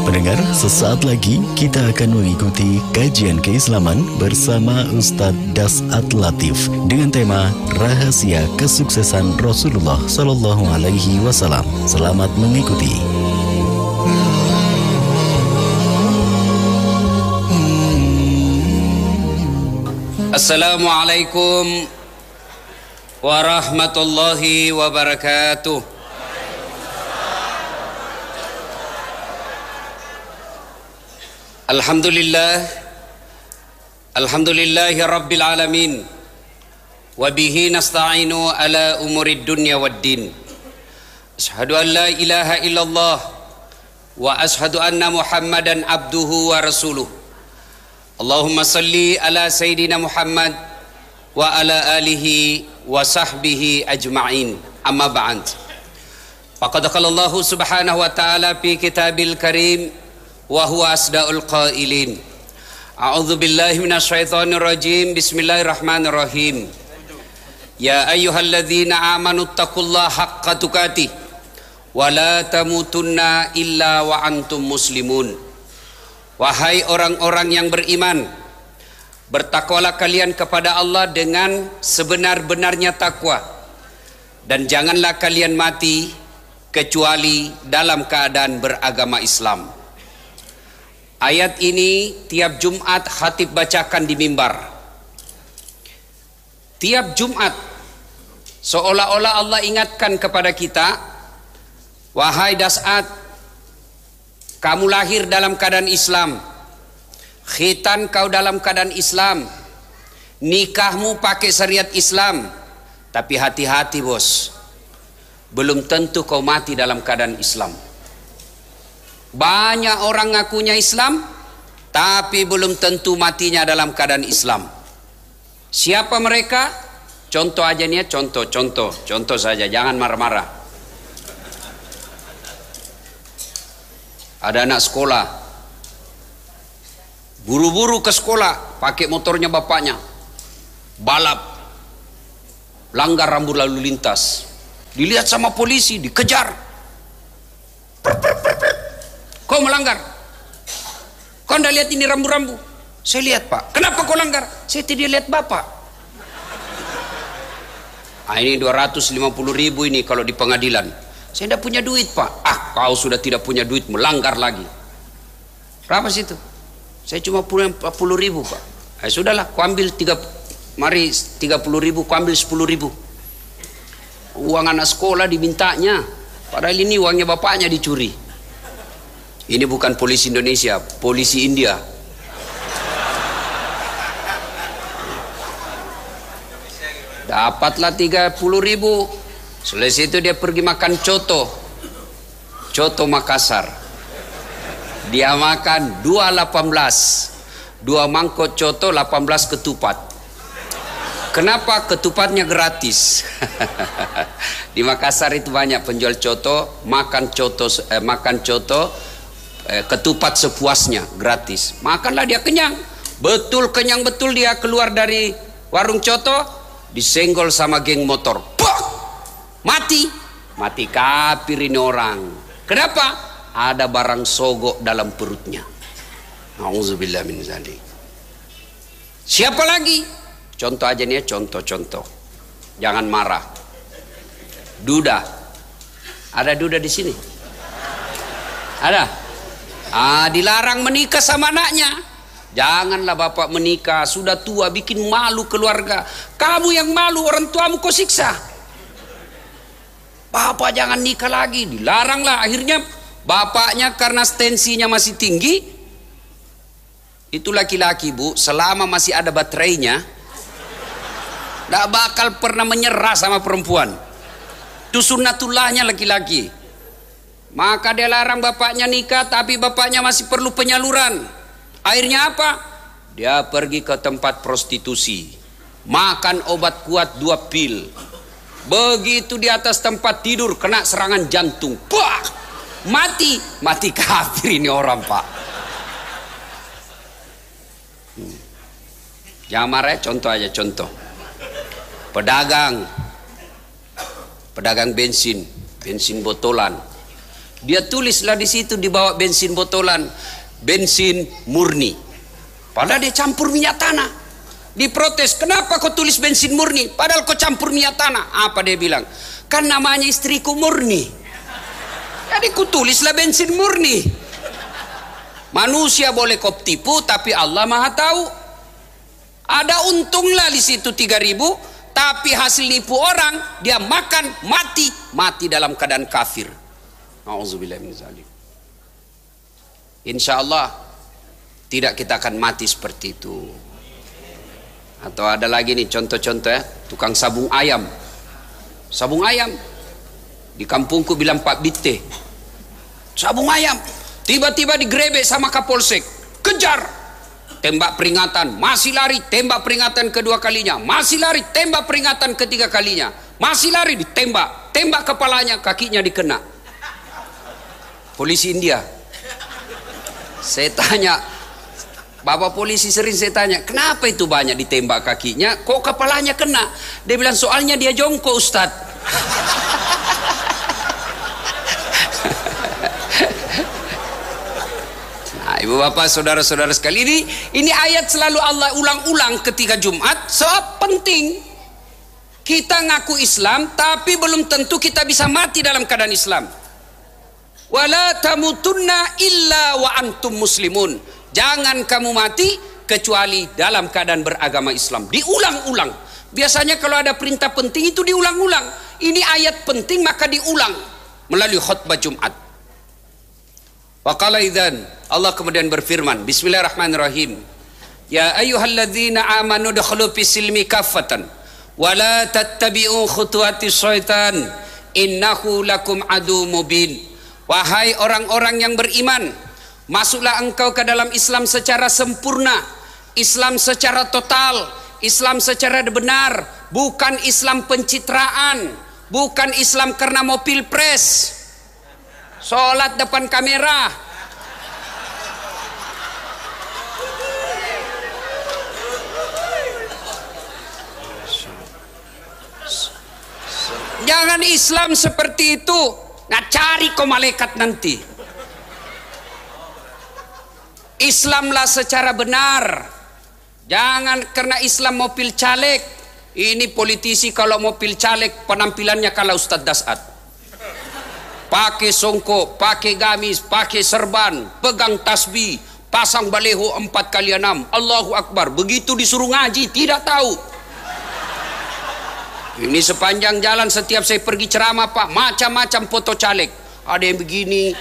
Pendengar, sesaat lagi kita akan mengikuti kajian keislaman bersama Ustadz Das'at Latif dengan tema Rahasia Kesuksesan Rasulullah Sallallahu Alaihi Wasallam. Selamat mengikuti. Assalamualaikum warahmatullahi wabarakatuh. Alhamdulillahi rabbil alamin. Wabihi nasta'inu ala umurid dunya waddin. Ashhadu an la ilaha illallah wa ashhadu anna Muhammadan abduhu wa rasuluh. Allahumma salli ala Sayyidina Muhammad wa ala alihi wa sahbihi ajma'in. Amma ba'd. Faqad qala Allah subhanahu wa ta'ala fi kitabil karim wa huwa asdaqul qailin. A'udzu billahi minasyaitonir rajim. Bismillahirrahmanirrahim. Ya ayyuhalladzina amanu taqullaha haqqa tuqatih wa la tamutunna illa wa antum muslimun. Wahai orang-orang yang beriman, bertakwalah kalian kepada Allah dengan sebenar-benarnya takwa, dan janganlah kalian mati kecuali dalam keadaan beragama Islam. Ayat ini tiap Jumat khatib bacakan di mimbar. Tiap Jumat seolah-olah Allah ingatkan kepada kita, wahai Das'at, kamu lahir dalam keadaan Islam, khitan kau dalam keadaan Islam, nikahmu pakai syariat Islam, tapi hati-hati bos, belum tentu kau mati dalam keadaan Islam. Banyak orang ngakunya Islam, tapi belum tentu matinya dalam keadaan Islam. Siapa mereka? Contoh aja nih, contoh saja, jangan marah-marah. Ada anak sekolah, buru-buru ke sekolah, pakai motornya bapaknya, balap, langgar rambu lalu lintas, dilihat sama polisi, dikejar. Kau melanggar. Kau anda lihat ini rambu-rambu? Saya lihat pak. Kenapa kau langgar? Saya tidak lihat bapak. Ah, ini 250.000 ini kalau di pengadilan. Saya tidak punya duit pak. Ah, kau sudah tidak punya duit, melanggar lagi. Berapa situ? Saya cuma punya 40.000 pak. Ah, sudahlah, kau ambil 30.000, kau ambil 10.000. Uang anak sekolah dimintanya. Padahal ini uangnya bapaknya dicuri. Ini bukan polisi Indonesia, polisi India. Dapatlah 30.000. Selesai itu dia pergi makan coto Makassar. Dia makan 2 mangkok coto, 18 ketupat. Kenapa? Ketupatnya gratis. Di Makassar itu banyak penjual coto, makan coto, ketupat sepuasnya, gratis. Makanlah dia kenyang. Betul kenyang betul, dia keluar dari warung coto, disenggol sama geng motor. Pok! Mati kafir ini orang. Kenapa? Ada barang sogok dalam perutnya. Nauzubillah min dzalik. Siapa lagi? Contoh aja nih, contoh. Jangan marah. Duda. Ada duda di sini? Ada? Dilarang menikah sama anaknya. Janganlah bapak menikah, sudah tua, bikin malu keluarga. Kamu yang malu, orang tuamu kau siksa. Bapak jangan nikah lagi, dilaranglah. Akhirnya bapaknya karena tensinya masih tinggi. Itu laki-laki bu, selama masih ada baterainya, tidak bakal pernah menyerah sama perempuan. Itu sunnatullahnya laki-laki. Maka dia larang bapaknya nikah, tapi bapaknya masih perlu penyaluran. Akhirnya apa? Dia pergi ke tempat prostitusi, makan obat kuat 2 pil. Begitu di atas tempat tidur kena serangan jantung. Wah! Mati kafir ini orang pak. Jangan marah, contoh aja, contoh. Pedagang bensin botolan. Dia tulislah di situ di bawah bensin botolan, bensin murni. Padahal dia campur minyak tanah. Diprotes, kenapa kau tulis bensin murni? Padahal kau campur minyak tanah. Apa dia bilang? Kan namanya istriku Murni. Jadi ku tulislah bensin murni. Manusia boleh kau tipu, tapi Allah Maha tahu. Ada untunglah di situ 3.000, tapi hasil nipu orang, dia makan mati dalam keadaan kafir. Auzubillahi min zalik. Insya Allah tidak kita akan mati seperti itu. Atau ada lagi nih contoh-contoh ya, tukang sabung ayam. Sabung ayam di kampungku bilang Pak Bitte, sabung ayam tiba-tiba digerebek sama Kapolsek, kejar, tembak peringatan, masih lari, tembak peringatan kedua kalinya, masih lari, tembak peringatan ketiga kalinya, masih lari, ditembak, tembak kepalanya, kakinya dikena. Polisi India. Saya tanya, Bapak polisi, sering saya tanya, kenapa itu banyak ditembak kakinya, kok kepalanya kena? Dia bilang, soalnya dia jongkok, Ustadz. Nah, ibu bapak, saudara-saudara sekali, ini ayat selalu Allah ulang-ulang ketika Jumat. Sebab penting kita ngaku Islam, tapi belum tentu kita bisa mati dalam keadaan Islam. Wala tamutunna illa wa antum muslimun. Jangan kamu mati kecuali dalam keadaan beragama Islam. Diulang-ulang. Biasanya kalau ada perintah penting itu diulang-ulang. Ini ayat penting maka diulang melalui khutbah Jumat. Wa qala idzan, Allah kemudian berfirman, Bismillahirrahmanirrahim. Ya ayyuhalladzina amanu dukhulu fis-silmi kaffatan wa la tattabi'u khutuwatis syaitan innahu lakum adu mubin. Wahai orang-orang yang beriman, masuklah engkau ke dalam Islam secara sempurna, Islam secara total, Islam secara benar, bukan Islam pencitraan, bukan Islam karena mau pilpres, sholat depan kamera. Jangan Islam seperti itu. Nah, cari kau malaikat nanti. Islamlah secara benar. Jangan karena Islam mau pil caleg. Ini politisi kalau mau pil caleg penampilannya kalah Ustadz Dasat. Pakai songkok, pakai gamis, pakai serban, pegang tasbih, pasang baleho 4x6, Allahu Akbar. Begitu disuruh ngaji tidak tahu. Ini sepanjang jalan setiap saya pergi ceramah Pak, macam-macam foto caleg. Ada yang begini.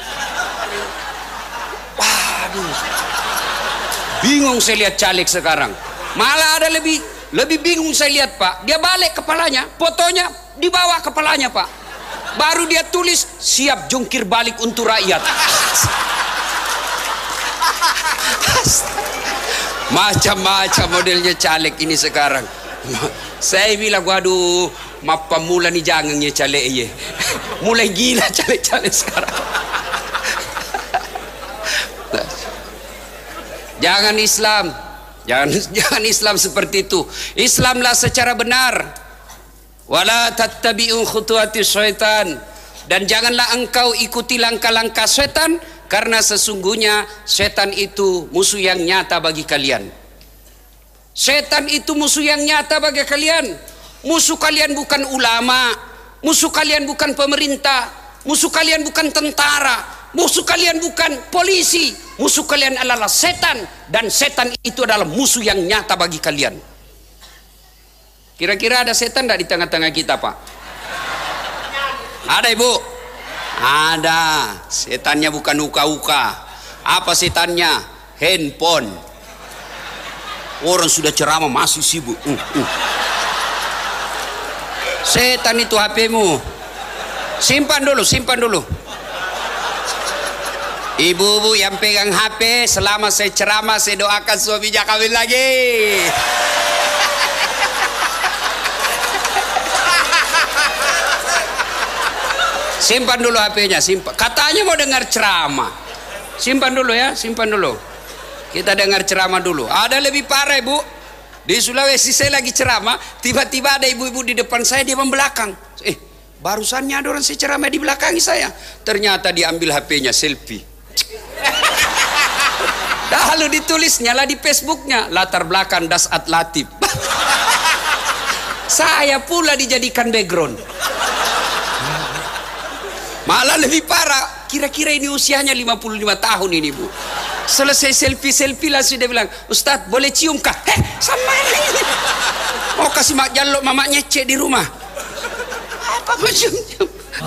Waduh. Bingung saya lihat caleg sekarang. Malah ada lebih bingung saya lihat Pak. Dia balik kepalanya, fotonya di bawah kepalanya Pak. Baru dia tulis siap jungkir balik untuk rakyat. Macam-macam modelnya caleg ini sekarang. Saya bilang, waduh, mapa mula nih jangannya caleg ye. Mulai gila caleg-caleg sekarang. Jangan Islam, jangan Islam seperti itu. Islamlah secara benar. Wala tattabi'u khutuwatis syaitan, dan janganlah engkau ikuti langkah-langkah setan, karena sesungguhnya setan itu musuh yang nyata bagi kalian. Setan itu musuh yang nyata bagi kalian. Musuh kalian bukan ulama, musuh kalian bukan pemerintah, musuh kalian bukan tentara, musuh kalian bukan polisi, musuh kalian adalah setan, dan setan itu adalah musuh yang nyata bagi kalian. Kira-kira ada setan tidak di tengah-tengah kita Pak? Ada Ibu? Ada. Setannya bukan uka-uka. Apa setannya? Handphone. Orang sudah ceramah masih sibuk. Setan itu HP-mu. Simpan dulu, simpan dulu. Ibu-ibu yang pegang HP, selama saya ceramah saya doakan suaminya kawin lagi. Simpan dulu HP-nya, simpan. Katanya mau dengar ceramah. Simpan dulu ya, simpan dulu. Kita dengar ceramah dulu. Ada lebih parah Ibu. Di Sulawesi saya lagi ceramah, tiba-tiba ada ibu-ibu di depan saya, dia membelakang. Barusannya ada orang ceramah di belakangi saya. Ternyata diambil HP-nya selfie. Dah lalu ditulisnya lah di Facebooknya, latar belakang Dasat Latif. Saya pula dijadikan background. Malah lebih parah. Kira-kira ini usianya 55 tahun ini, Bu. Selesai selfie langsung dia bilang, Ustadz boleh cium kah? Sama ini. Mau kasih mak jaluk mamak nyecek di rumah. Apa macam